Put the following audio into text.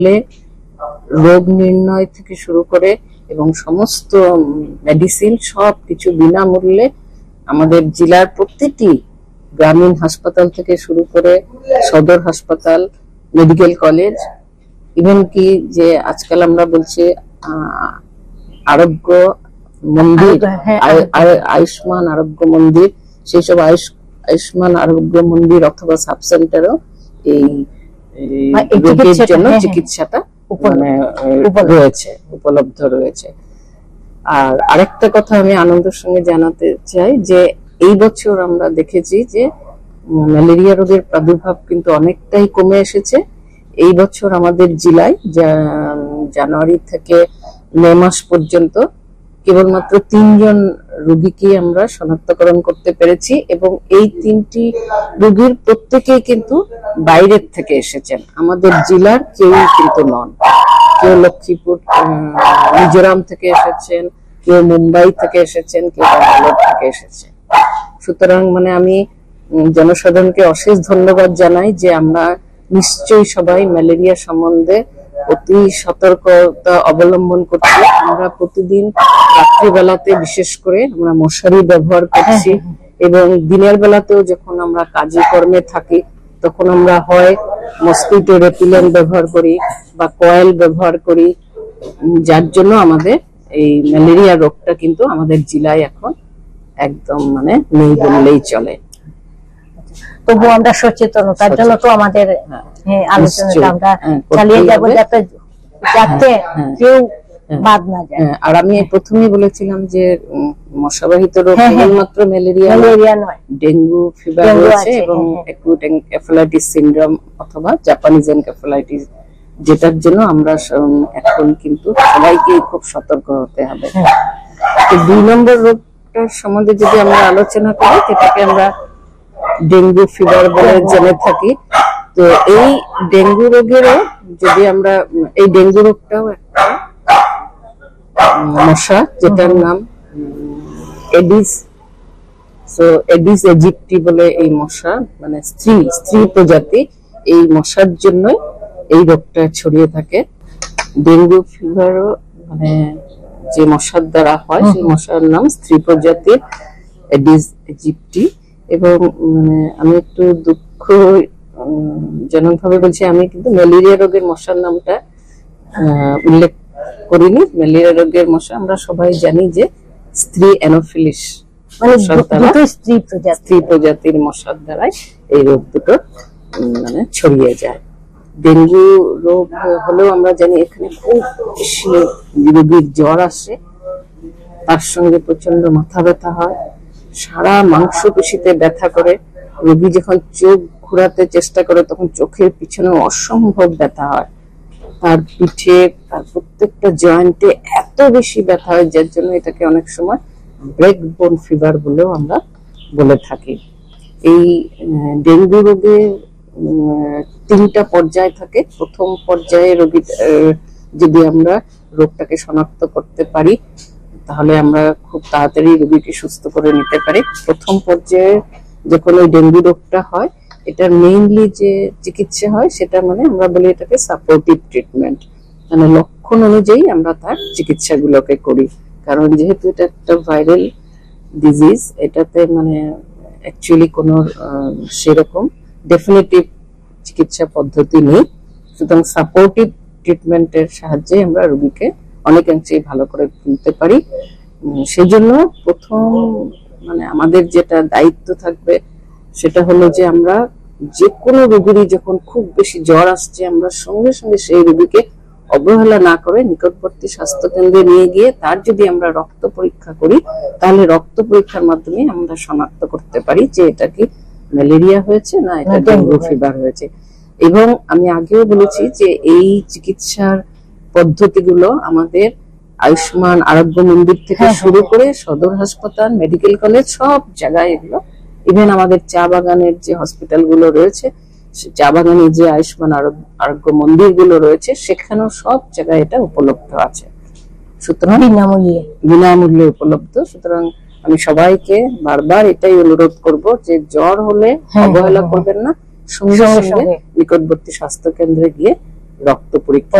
রোগ নির্ণয় থেকে শুরু করে এবং সমস্ত মেডিসিন সবকিছু বিনামূল্যে আমাদের জেলার প্রত্যেকটি গ্রামীণ হাসপাতাল থেকে শুরু করে সদর হাসপাতাল, মেডিকেল কলেজ, ইভেন কি যে আজকাল আমরা বলছি আরোগ্য মন্দির, আয়ুষ্মান আরোগ্য মন্দির, সেই সব আয়ুষ্মান আরোগ্য মন্দির অথবা সাব সেন্টারও এই রোগের জন্য চিকিৎসাটা উপলব্ধ রয়েছে। আর আরেকটা কথা আমি আনন্দের সঙ্গে জানাতে চাই যে এই বছর আমরা দেখেছি যে ম্যালেরিয়া রোগের প্রাদুর্ভাব কিন্তু অনেকটাই কমে এসেছে। এই বছর আমাদের জেলায় জানুয়ারি থেকে মে মাস পর্যন্ত কেবলমাত্র 3 জন রোগীকে আমরা শনাক্তকরণ করতে পেরেছি এবং এই 3টি রোগীর প্রত্যেকেই কিন্তু বাইরের থেকে এসেছেন, আমাদের জেলার কেউই কিন্তু নন। কেউ লক্ষ্মীপুর মিজোরাম থেকে এসেছেন, কেউ মুম্বাই থেকে এসেছেন, কেউ ব্যাঙ্গালোর থেকে এসেছেন। সুতরাং মানে আমি জনসাধারণকে অশেষ ধন্যবাদ জানাই যে আমরা নিশ্চয়ই সবাই ম্যালেরিয়া সম্বন্ধে অতি সতর্কতা অবলম্বন করছি। আমরা প্রতিদিন রাত্রিবেলাতে বিশেষ করে আমরা মশারি ব্যবহার করছি এবং দিনের বেলাতেও যখন আমরা কাজে কর্মে থাকি তখন আমরা হয় মসকিটো রেপিলেন্ট ব্যবহার করি বা কয়েল ব্যবহার করি, যার জন্য আমাদের এই ম্যালেরিয়া রোগটা কিন্তু আমাদের জেলায় এখন একদম মানে নেই বললেই চলে। তবু আমরা সচেতনতার জন্য তো আমাদের আলোচনাটা আমরা চালিয়ে যাবো যাতে কেউ বাদ না যায়। আর আমি প্রথমেই বলেছিলাম যে মশাবাহিত রোগ কেবলমাত্র ম্যালেরিয়া নয়, ডেঙ্গু ফিভার রয়েছে এবং অ্যাকুট এনকেফ্যালাইটিস সিনড্রোম অথবা জাপানিজ এনকেফ্যালাইটিস, যেটার জন্য আমরা এখন কিন্তু সবাইকে খুব সতর্ক হতে হবে। তো 2 নম্বর রোগটার সম্বন্ধে যদি আমরা আলোচনা করি, যেটাকে আমরা ডেঙ্গু ফিভার বলে জেনে থাকি, তো এই ডেঙ্গু রোগেরও যদি আমরা এই ডেঙ্গু রোগটাও একটা মশা যেটার নাম এডিস, সো এডিস ইজিপ্টি বলে এই মশা মানে স্ত্রী প্রজাতি, এই মশার জন্য এই রোগটা ছড়িয়ে থাকে। ডেঙ্গু ফিভারও মানে যে মশার দ্বারা হয় সেই মশার নাম স্ত্রী প্রজাতির এডিস ইজিপ্টি। এবং মানে আমি একটু দুঃখজনক ভাবে বলছি, আমি কিন্তু ম্যালেরিয়া রোগের মশার নামটা উল্লেখ করিনি। ম্যালেরিয়া রোগের মশা আমরা সবাই জানি যে স্ত্রী অ্যানোফিলিস মানে স্ত্রী প্রজাতির মশার দ্বারাই এই রোগ দুটো মানে ছড়িয়ে যায়। ডেঙ্গু রোগ হলেও আমরা জানি এখানে খুব বেশি রোগীর জ্বর আসে, তার সঙ্গে প্রচন্ড মাথা ব্যথা হয়, সারা মাংসপেশিতে ব্যথা করে, রোগী যখন চোখ ঘোরাতে চেষ্টা করে তখন চোখের পিছনে অসম্ভব ব্যথা হয়, তার পিঠে তার প্রত্যেকটা জয়েন্টে এত বেশি ব্যথা হয় যার জন্য এটাকে অনেক সময় ব্রেক বোন ফিভার বলেও আমরা বলে থাকি। এই ডেঙ্গু রোগের 3টা পর্যায় থাকে। প্রথম পর্যায়ে রোগী যদি আমরা রোগটাকে শনাক্ত করতে পারি তাহলে আমরা খুব তাড়াতাড়ি রোগীকে সুস্থ করে নিতে পারি। প্রথম পর্যায়ে যখন ওই ডেঙ্গু রোগটা হয়, এটার মেইনলি যে চিকিৎসা হয় সেটা মানে আমরা বলি এটাকে সাপোর্টিভ ট্রিটমেন্ট, মানে লক্ষণ অনুযায়ী আমরা তার চিকিৎসাগুলোকে করি। কারণ যেহেতু এটা একটা ভাইরাল ডিজিজ, এটাতে মানে অ্যাকচুয়ালি কোনো সেরকম ডেফিনিটিভ চিকিৎসা পদ্ধতি নেই। সুতরাং সাপোর্টিভ ট্রিটমেন্টের সাহায্যে আমরা রোগীকে অনেকাংশেই ভালো করে তুলতে পারি। সেই জন্য প্রথম মানে আমাদের যেটা দায়িত্ব থাকবে সেটা হলো যে আমরা যে কোনো রোগীরই যখন খুব বেশি জ্বর আসছে আমরা সঙ্গে সঙ্গে সেই রোগীকে অবহেলা না করে নিকটবর্তী স্বাস্থ্য কেন্দ্রে নিয়ে গিয়ে তার যদি আমরা রক্ত পরীক্ষা করি তাহলে রক্ত পরীক্ষার মাধ্যমে আমরা শনাক্ত করতে পারি যে এটা কি ম্যালেরিয়া হয়েছে না এটা ডেঙ্গু ফিভার হয়েছে। এবং আমি আগেও বলেছি যে এই চিকিৎসার পদ্ধতিগুলো আমাদের আয়ুষ্মান আরোগ্য মন্দির থেকে শুরু করে সদর হাসপাতাল, মেডিকেল কলেজ সব জায়গায় এগুলো, ইভেন আমাদের চা বাগানের যে হসপিটাল গুলো রয়েছে, চা বাগানে যে আয়ুষ্মান আরোগ্য মন্দির গুলো রয়েছে সেখানেও সব জায়গায় এটা উপলব্ধ আছে। সুতরাং বিনামূল্যে উপলব্ধ। সুতরাং আমি সবাইকে বারবার এটাই অনুরোধ করব যে জ্বর হলে অবহেলা করবেন না, সঙ্গে সঙ্গে নিকটবর্তী স্বাস্থ্য কেন্দ্রে গিয়ে রক্ত পরীক্ষা